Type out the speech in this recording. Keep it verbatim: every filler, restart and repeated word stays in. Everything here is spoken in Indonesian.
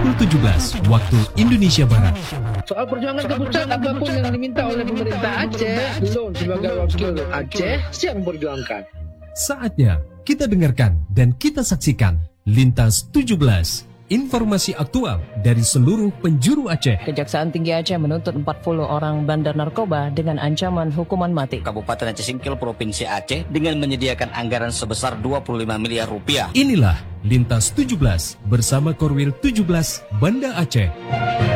pukul tujuh belas waktu Indonesia Barat. Soal perjuangan keputusan apapun yang diminta oleh pemerintah Aceh, Lon sebagai wakil Aceh siap memperjuangkan. Saatnya kita dengarkan dan kita saksikan Lintas tujuh belas. Informasi aktual dari seluruh penjuru Aceh. Kejaksaan Tinggi Aceh menuntut empat puluh orang bandar narkoba dengan ancaman hukuman mati. Kabupaten Aceh Singkil Provinsi Aceh dengan menyediakan anggaran sebesar dua puluh lima miliar rupiah. Inilah Lintas tujuh belas bersama Korwil tujuh belas Banda Aceh.